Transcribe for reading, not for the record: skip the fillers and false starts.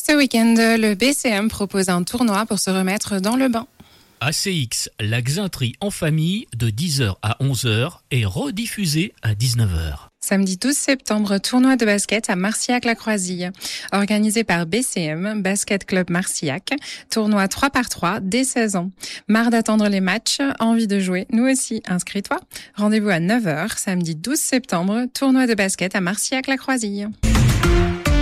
Ce week-end, le BCM propose un tournoi pour se remettre dans le bain. ACX, la Xintrie en famille de 10h à 11h et rediffusée à 19h. Samedi 12 septembre, tournoi de basket à Marcillac-la-Croisille. Organisé par BCM, Basket Club Marcillac. Tournoi 3x3 dès 16 ans. Marre d'attendre les matchs, envie de jouer, nous aussi, inscris-toi. Rendez-vous à 9h, samedi 12 septembre, tournoi de basket à Marcillac-la-Croisille.